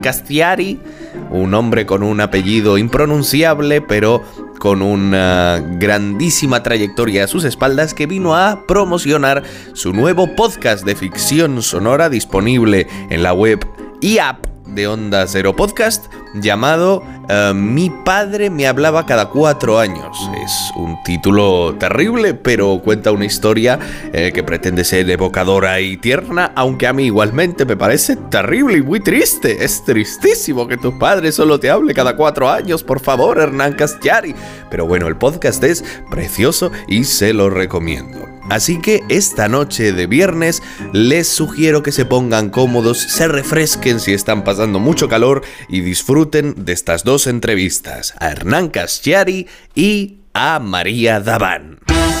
Castiari, un hombre con un apellido impronunciable, pero con una grandísima trayectoria a sus espaldas, que vino a promocionar su nuevo podcast de ficción sonora disponible en la web y app de Onda Cero Podcast, llamado Mi padre me hablaba cada 4 años. Es un título terrible, pero cuenta una historia que pretende ser evocadora y tierna, aunque a mí igualmente me parece terrible y muy triste. Es tristísimo que tu padre solo te hable cada 4 años, por favor, Hernán Castiari. Pero bueno, el podcast es precioso y se lo recomiendo. Así que esta noche de viernes les sugiero que se pongan cómodos, se refresquen si están pasando mucho calor y disfruten de estas dos entrevistas, a Hernán Castiari y a María Daván.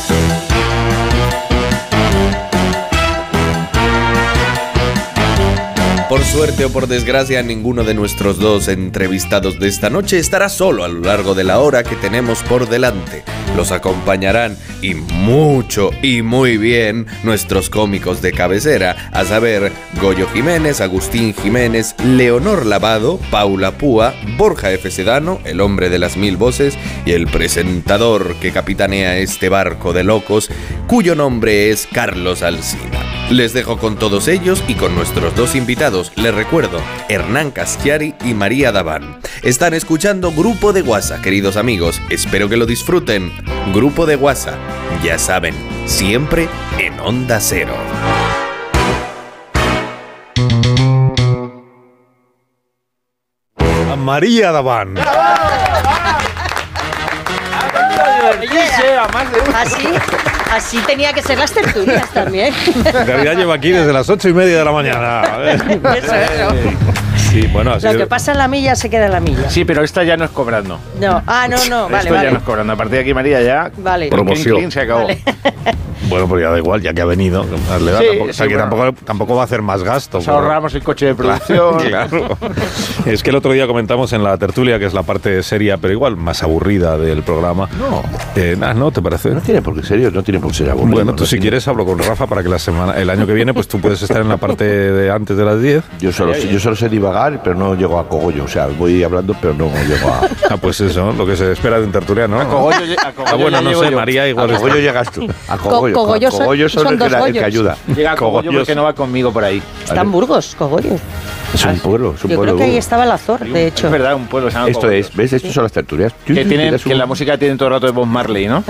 Por suerte o por desgracia, ninguno de nuestros dos entrevistados de esta noche estará solo a lo largo de la hora que tenemos por delante. Los acompañarán, y mucho y muy bien, nuestros cómicos de cabecera, a saber, Goyo Jiménez, Agustín Jiménez, Leonor Lavado, Paula Púa, Borja F. Sedano, el hombre de las 1000 voces, y el presentador que capitanea este barco de locos, cuyo nombre es Carlos Alsina. Les dejo con todos ellos y con nuestros dos invitados. Les recuerdo, Hernán Castiari y María Daván. Están escuchando Grupo de Guasa, queridos amigos. Espero que lo disfruten. Grupo de Guasa, ya saben, siempre en Onda Cero. A María Daván. Así tenía que ser las tertulias también. En realidad llevo aquí desde las 8:30 de la mañana. Eso. Sí, bueno, así Lo que pasa en la milla se queda en la milla. Sí, pero esta ya no es cobrando. No, no, vale. Esto ya no es cobrando. A partir de aquí, María, ya. Vale. Promoción. Clean, se acabó. Vale. Bueno, pues ya da igual, ya que ha venido. Tampoco va a hacer más gasto. Nos ahorramos el coche de producción. Claro. Es que el otro día comentamos en la tertulia, que es la parte seria, pero igual más aburrida del programa. ¿No te parece? No tiene por qué ser aburrido. Bueno, tú si quieres hablo con Rafa para que el año que viene pues tú puedes estar en la parte de antes de las 10. Yo solo sé divagar, pero no llego a cogollo. O sea, voy hablando, pero no llego a... Pues eso, lo que se espera de un tertuliano. A cogollo bueno, no sé, yo. María igual. A cogollo llegas tú. A cogollo. Cogollo son dos el que ayuda. Llega a cogollo porque no va conmigo por ahí. Está en Burgos, Cogollo. Es un pueblo. Yo creo que ahí estaba el Azor, de hecho. Es verdad, un pueblo se llama Esto Cogollo. es, ¿ves? Estos son las tertulias. Que la música tiene todo el rato de Bob Marley, ¿no?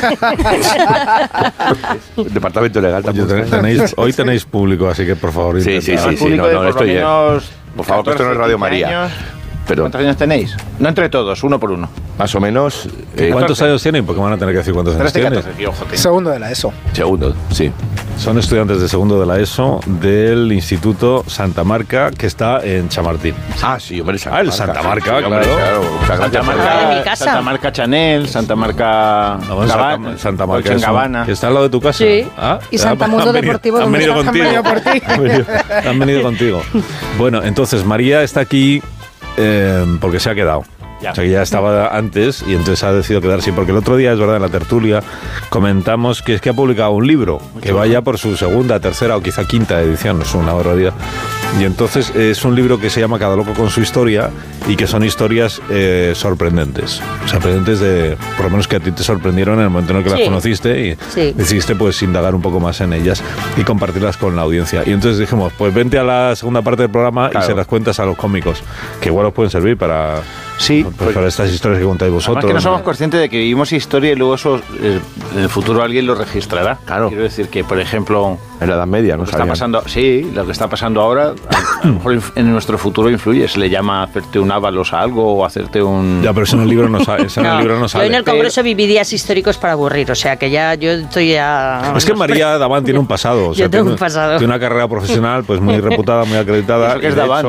El departamento legal tampoco. Hoy tenéis público, así que por favor. Sí. Por favor, que esto no es Radio María. Pero, ¿cuántos años tenéis? No entre todos, uno por uno. más o menos. ¿Cuántos años tienen? Porque van a tener que decir cuántos años tienen. Segundo de la ESO. Segundo, sí. Son estudiantes de segundo de la ESO del Instituto Santa Marca, que está en Chamartín. Sí, hombre, el Santa Marca, sí, hombre, claro. de mi casa. Santa Marca Chanel, Santa Marca Gabbana, Santa Marca Dolce & Gabbana. que está al lado de tu casa. Sí. Y Santa Mundo Deportivo. Han venido contigo. Han venido contigo. Bueno, entonces María está aquí porque se ha quedado. O sea, que ya estaba antes y entonces ha decidido quedarse. Porque el otro día, es verdad, en la tertulia comentamos que ha publicado un libro que vaya por su segunda, tercera o quizá quinta edición, es una barbaridad. Y entonces es un libro que se llama Cada loco con su historia y que son historias sorprendentes. Sorprendentes por lo menos que a ti te sorprendieron en el momento en el que las conociste y decidiste pues indagar un poco más en ellas y compartirlas con la audiencia. Y entonces dijimos, pues vente a la segunda parte del programa y se las cuentas a los cómicos, que igual os pueden servir para... Sí, pues para estas historias que contáis vosotros. Además que no somos conscientes de que vivimos historia y luego eso en el futuro alguien lo registrará. Claro. Quiero decir que, por ejemplo, en la Edad Media, ¿no? Lo que está pasando ahora, a lo mejor en nuestro futuro influye. Se le llama hacerte un ávalos a algo o hacerte un... Ya, pero eso en el libro no sale. Yo en el Congreso viví días históricos para aburrir, o sea que ya yo estoy ya... Es que María Daván tiene un pasado. O sea, yo tengo un pasado. Tiene una carrera profesional pues muy reputada, muy acreditada. Eso que es Daván,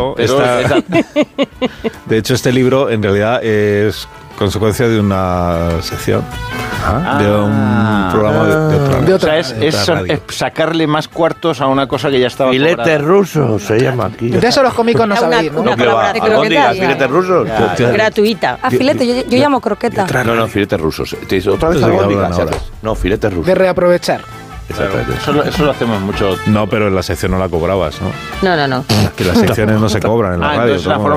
de hecho, este libro en realidad es consecuencia de una sección. De un programa de otra. O sea, es sacarle más cuartos a una cosa que ya estaba Filetes rusos se llama aquí. De eso los cómicos no sabéis, ¿no? Una colaboración. ¿Albóndigas, filetes rusos? Gratuita. Filete, yo llamo croqueta. No, filetes rusos. ¿Otra vez albóndigas? No, filetes rusos. De reaprovechar. Exactamente. Eso lo hacemos mucho. No, pero en la sección no la cobrabas, ¿no? No. Que las secciones no se cobran en la radio. Entonces la forma